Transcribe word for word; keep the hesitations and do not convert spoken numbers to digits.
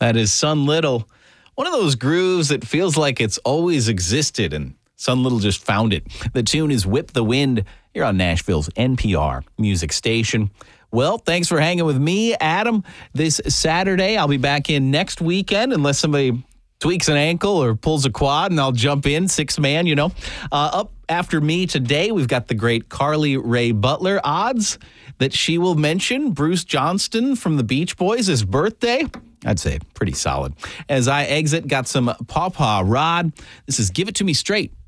That is Sun Little. One of those grooves that feels like it's always existed, and Sun Little just found it. The tune is Whip the Wind here on Nashville's N P R music station. Well, thanks for hanging with me, Adam, this Saturday. I'll be back in next weekend unless somebody tweaks an ankle or pulls a quad, and I'll jump in, six man, you know. Uh, up after me today, we've got the great Carly Rae Butler. Odds that she will mention Bruce Johnston from the Beach Boys' his birthday. I'd say pretty solid. As I exit, got some Pawpaw Rod. This is Give It To Me Straight